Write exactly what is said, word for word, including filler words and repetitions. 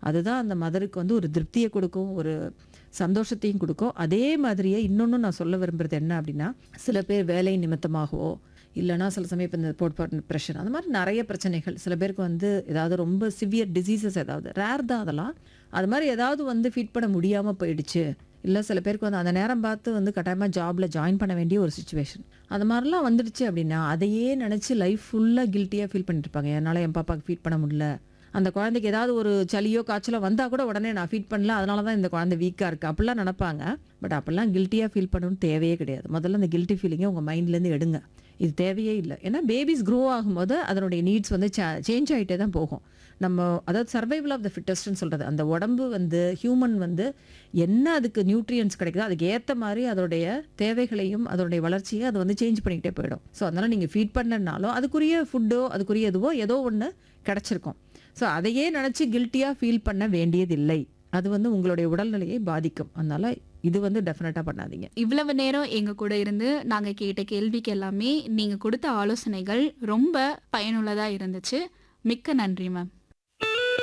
அதுதான் அந்த மதருக்கு வந்து ஒரு திருப்திய குடுக்கும், ஒரு சந்தோஷத்தையும் குடுக்கும். அதே மாதிரியே இன்னொன்னு நான் சொல்ல விரும்புறது என்ன அப்டின்னா, சில பேர் வேலை நிமித்தமாகவோ, இல்லன்னா சில சமயம் இப்ப இந்த போஸ்ட்பார்டம் டிப்ரஷன் அந்த மாரி நெறைய பிரச்சனைகள். சில பேருக்கு வந்து ஏதாவது ரொம்ப சிவியர் டிசீசஸ் ஏதாவது ரேர் தான் அதெல்லாம். அது மாரி ஏதாவது வந்து ஃபீட் பண்ண முடியாம போயிடுச்சு. இல்ல சில பேருக்கு வந்து அந்த நேரம் பார்த்து வந்து கட்டாயமா ஜாப்ல ஜாயின் பண்ண வேண்டிய ஒரு சிச்சுவேஷன். அந்த மாரிலாம் வந்துடுச்சு அப்டின்னா, அதையே நெனச்சு லைஃப் ஃபுல்லா கில்ட்டியா ஃபீல் பண்ணிட்டு இருப்பாங்க. என்னால என் பாப்பாக்கு ஃபீட் பண்ண முடியல. அந்த குழந்தைக்கு ஏதாவது ஒரு சளியோ, காய்ச்சலோ வந்தா கூட உடனே நான் ஃபீட் பண்ணல. அதனால தான் இந்த குழந்தை வீக்கா இருக்கு. அப்டிலாம் நெனப்பாங்க. பட் அப்பலாம் கில்ட்டியா ஃபீல் பண்ணணும்னு தேவையே கிடையாது. முதல்ல அந்த கில்ட்டி ஃபீலிங்க உங்க மைண்ட்லேருந்து எடுங்க. இது தேவையே இல்ல. ஏன்னா பேபிஸ் க்ரோ ஆகும்போது அதனுடைய நீட்ஸ் வந்து ச சேஞ்ச் ஆயிட்டே தான் போகும். நம்ம அதாவது சர்வைவல் ஆஃப் த ஃபிட்டஸ்ட்ன்னு சொல்றது. அந்த உடம்பு வந்து ஹியூமன் வந்து என்ன அதுக்கு நியூட்ரியன்ட்ஸ் கிடைக்குதோ, அதுக்கு ஏத்த மாரி அதோடைய தேவைகளையும், அதோடைய வளர்ச்சிய அது வந்து சேஞ்ச் பண்ணிக்கிட்டே போயிடும். ஸோ அதனால நீங்க ஃபீட் பண்ணலனாலும் அதுக்குரிய ஃபுட்டோ, அதுக்குரிய எதுவோ ஏதோ ஒண்ணு கிடைச்சிருக்கும். ஸோ அதையே நெனச்சு கில்ட்டியா ஃபீல் பண்ண வேண்டியதில்லை. அது வந்து உங்களுடைய உடல்நிலையை பாதிக்கும். அதனால இது வந்து டெஃபினட்டா பண்ணாதீங்க. இவ்வளவு நேரம் எங்க கூட இருந்து நாங்க கேட்ட கேள்விக்கு எல்லாமே நீங்க கொடுத்த ஆலோசனைகள் ரொம்ப பயனுள்ளதா இருந்துச்சு. மிக்க நன்றி மேம்.